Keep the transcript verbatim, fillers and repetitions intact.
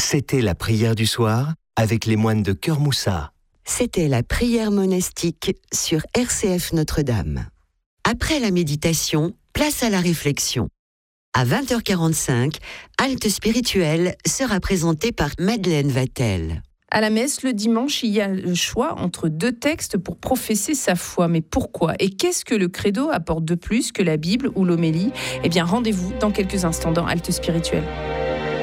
C'était la prière du soir avec les moines de Cœur Moussa. C'était la prière monastique sur R C F Notre-Dame. Après la méditation, place à la réflexion. À vingt heures quarante-cinq, Halte spirituelle sera présentée par Madeleine Vatel. À la messe, le dimanche, il y a le choix entre deux textes pour professer sa foi. Mais pourquoi ? Et qu'est-ce que le credo apporte de plus que la Bible ou l'homélie ? Eh bien, rendez-vous dans quelques instants dans Halte spirituelle.